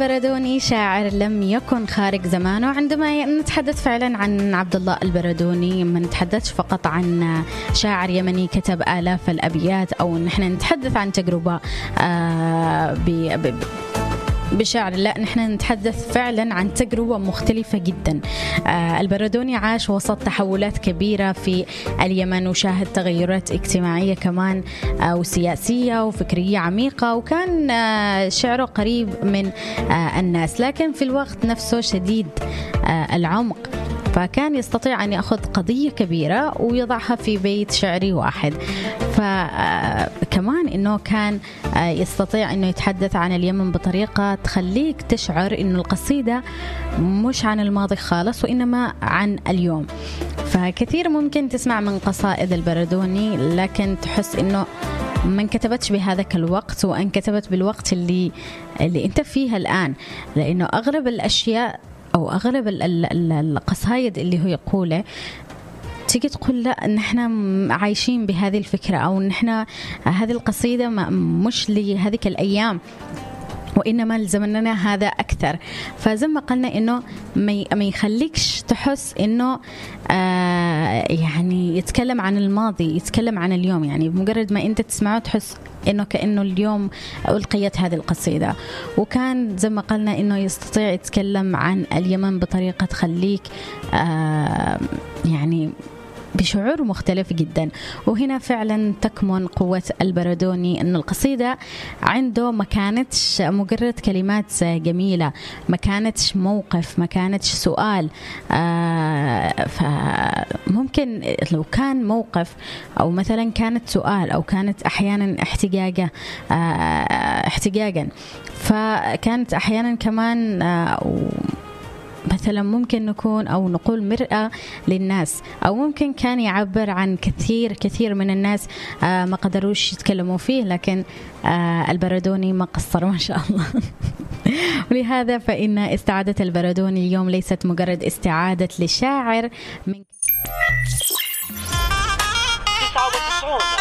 البردوني شاعر لم يكن خارج زمانه. عندما نتحدث فعلا عن عبد الله البردوني ما نتحدث فقط عن شاعر يمني كتب آلاف الأبيات، أو نحن نتحدث عن تجربة بشعر، لا، نحن نتحدث فعلا عن تجربة مختلفة جدا. البردوني عاش وسط تحولات كبيرة في اليمن، وشاهد تغيرات اجتماعية كمان وسياسية وفكرية عميقة، وكان شعره قريب من الناس، لكن في الوقت نفسه شديد العمق، فكان يستطيع أن يأخذ قضية كبيرة ويضعها في بيت شعري واحد. فكمان إنه كان يستطيع إنه يتحدث عن اليمن بطريقة تخليك تشعر إنه القصيدة مش عن الماضي خالص وإنما عن اليوم. فكثير ممكن تسمع من قصائد البردوني لكن تحس إنه ما انكتبتش بهذاك الوقت، وانكتبت بالوقت اللي أنت فيها الآن، لأنه أغلب الأشياء أو أغلب القصايد اللي هو يقوله تيجي تقول لا نحن عايشين بهذه الفكرة، أو نحن هذه القصيدة مش لهذيك الأيام وإنما لزمننا هذا أكثر. فزي ما قلنا إنه ما يخليكش تحس إنه يعني يتكلم عن الماضي، يتكلم عن اليوم، يعني بمجرد ما أنت تسمعه تحس إنه كأنه اليوم ألقيت هذه القصيدة. وكان زي ما قلنا إنه يستطيع يتكلم عن اليمن بطريقة تخليك يعني بشعور مختلف جدا. وهنا فعلا تكمن قوة البردوني، أن القصيدة عنده ما كانتش مجرد كلمات جميلة، ما كانتش موقف، ما كانتش سؤال. فممكن لو كان موقف أو مثلا كانت سؤال أو كانت أحيانا احتجاجا، فكانت أحيانا كمان مثلا ممكن نكون أو نقول مرآة للناس، أو ممكن كان يعبر عن كثير من الناس ما قدروش يتكلموا فيه، لكن البردوني ما قصر ما شاء الله. ولهذا فإن استعادة البردوني اليوم ليست مجرد استعادة لشاعر من